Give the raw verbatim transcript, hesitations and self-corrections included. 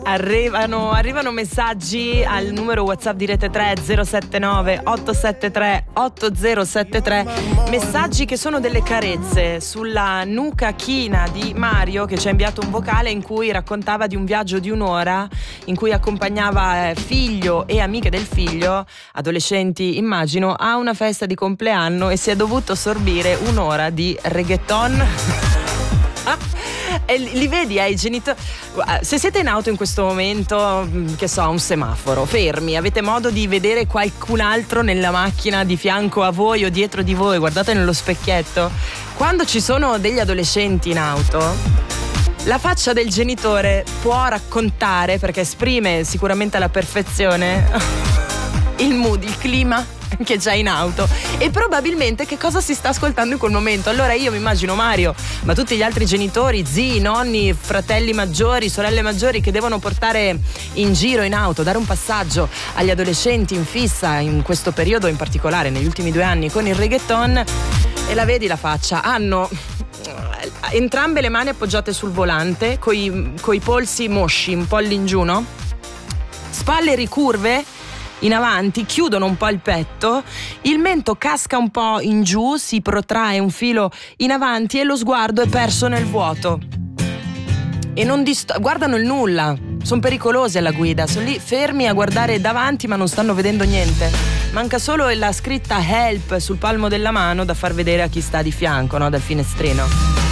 Arrivano, arrivano messaggi al numero WhatsApp di Rete tre zero sette nove otto sette tre otto zero sette tre, messaggi che sono delle carezze sulla nuca china di Mario, che ci ha inviato un vocale in cui raccontava di un viaggio di un'ora in cui accompagnava figlio e amiche del figlio, adolescenti immagino, a una festa di compleanno e si è dovuto sorbire un'ora di reggaeton. E li vedi ai eh, genitori. Se siete in auto in questo momento, che so, un semaforo, fermi, avete modo di vedere qualcun altro nella macchina di fianco a voi o dietro di voi, guardate nello specchietto. Quando ci sono degli adolescenti in auto, la faccia del genitore può raccontare, perché esprime sicuramente alla perfezione il mood, il clima che c'è in auto e probabilmente che cosa si sta ascoltando in quel momento. Allora io mi immagino Mario, ma tutti gli altri genitori, zii, nonni, fratelli maggiori, sorelle maggiori che devono portare in giro in auto, dare un passaggio agli adolescenti in fissa in questo periodo, in particolare negli ultimi due anni con il reggaeton, e la vedi la faccia, hanno entrambe le mani appoggiate sul volante coi, coi polsi mosci, un po' all'ingiù, no? Spalle ricurve in avanti, chiudono un po' il petto, il mento casca un po' in giù, si protrae un filo in avanti e lo sguardo è perso nel vuoto e non dist- guardano il nulla, sono pericolosi alla guida, sono lì fermi a guardare davanti ma non stanno vedendo niente, manca solo la scritta help sul palmo della mano da far vedere a chi sta di fianco, no? Dal finestrino.